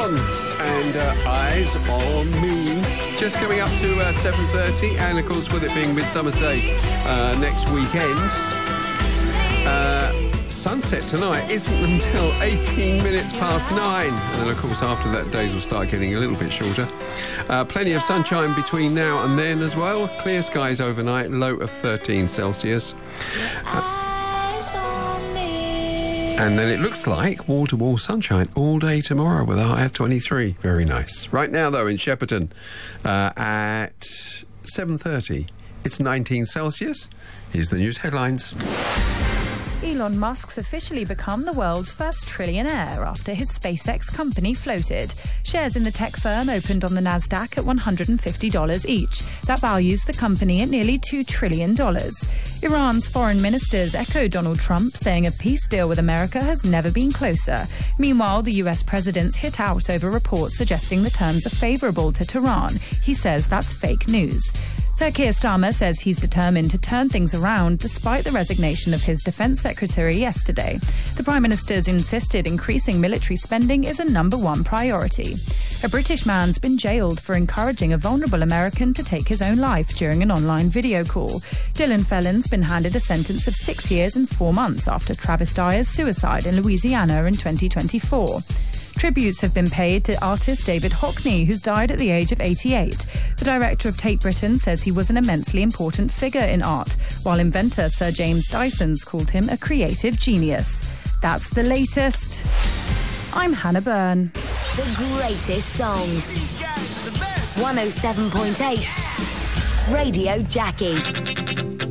on and Eyes on Me. Just coming up to 7:30, and of course with it being Midsummer's Day next weekend, sunset tonight isn't until 18 minutes past 9, and then of course after that days will start getting a little bit shorter. Plenty of sunshine between now and then as well. Clear skies overnight, low of 13 Celsius. And then it looks like wall-to-wall sunshine all day tomorrow with a high of 23. Very nice. Right now, though, in Shepperton, at 7:30, it's 19 Celsius. Here's the news headlines. Elon Musk's officially become the world's first trillionaire after his SpaceX company floated. Shares in the tech firm opened on the Nasdaq at $150 each. That values the company at nearly $2 trillion. Iran's foreign ministers echoed Donald Trump, saying a peace deal with America has never been closer. Meanwhile, the US president's hit out over reports suggesting the terms are favourable to Tehran. He says that's fake news. Sir Keir Starmer says he's determined to turn things around despite the resignation of his Defence Secretary yesterday. The Prime Minister's insisted increasing military spending is a #1 priority. A British man's been jailed for encouraging a vulnerable American to take his own life during an online video call. Dylan Felon's been handed a sentence of 6 years and 4 months after Travis Dyer's suicide in Louisiana in 2024. Tributes have been paid to artist David Hockney, who's died at the age of 88. The director of Tate Britain says he was an immensely important figure in art, while inventor Sir James Dyson's called him a creative genius. That's the latest. I'm Hannah Byrne. The greatest songs. 107.8 Radio Jackie.